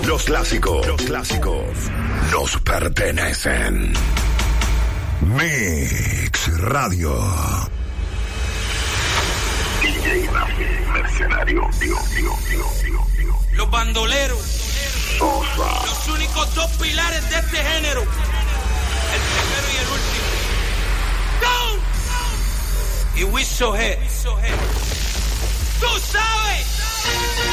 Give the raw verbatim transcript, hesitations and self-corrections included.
Los clásicos, los clásicos nos pertenecen. Mix Radio. D J Mercenario, digo, digo, digo, digo, digo. Los bandoleros. Sosa. Los únicos dos pilares de este género. El primero y el último. ¡Go! Y Wiso G. Tú sabes.